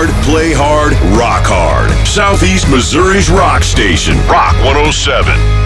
hard, play hard, rock hard. Southeast Missouri's rock station. Rock 107.